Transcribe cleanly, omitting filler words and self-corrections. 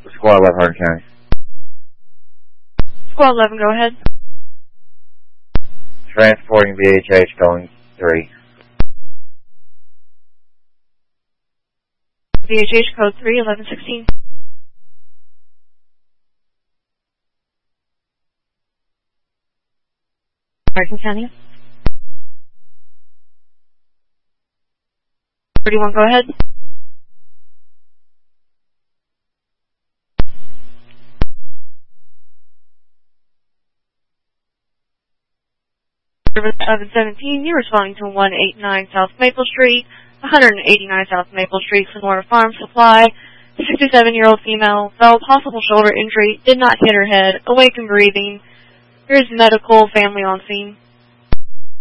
Squad 11, Hardin County. Squad 11, go ahead. Transporting VHH going 3. VHH code 3, 1116. Hardin County. 31, go ahead. Service 1117, you're responding to 189 South Maple Street, 189 South Maple Street, Sonora Farm Supply. 67-year-old female felt possible shoulder injury, did not hit her head, awake and breathing. Here's medical family on scene.